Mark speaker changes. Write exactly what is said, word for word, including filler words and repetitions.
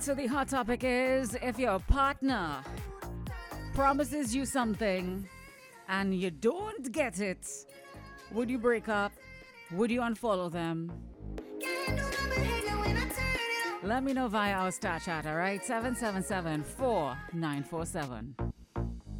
Speaker 1: right, so the hot topic is if your partner promises you something and you don't get it, would you break up? Would you unfollow them? Let me know via our star chat, all right? seven seven seven, four nine four seven.